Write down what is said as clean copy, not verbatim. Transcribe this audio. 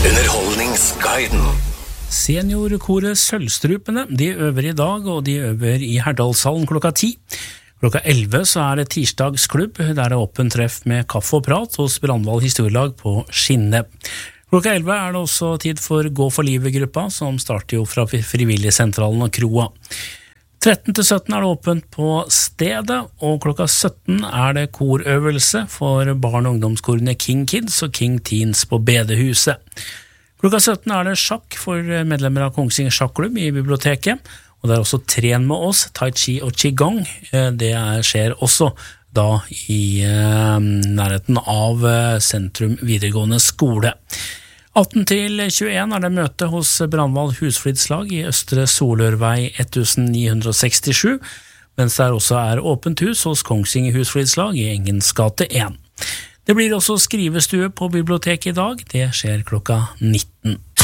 Underholdningsguiden. Seniorkoret Sølvstrupene, de øver i dag, og de øver i Herdalshallen klokka 10. Klokka 11 så det tirsdagsklubb, der det åpent treff med kaffe og prat hos Brandval Historielag på Skinne. Klokka 11 det også tid for Gå for livet-gruppa, som starter jo fra Frivilligsentralen og Kroa. 13 til 17 det åpent på stedet, og klokka 17 det korøvelse for barn- og ungdomskorene King Kids og King Teens på Bedehuset. Klokka 17 det sjakk for medlemmer av Kongsvinger sjakklubb i biblioteket, og det også tren med oss, tai chi og qigong. Det skjer også da i nærheten av Sentrum videregående skole. 18 til 21 det møte hos Brandval Husflidslag i Østre Solørvei 1967, mens det også åpent hus hos Kongsvinger Husflidslag i Engens gate 1. Det blir også skrivestue på biblioteket i dag, det skjer klokka 19.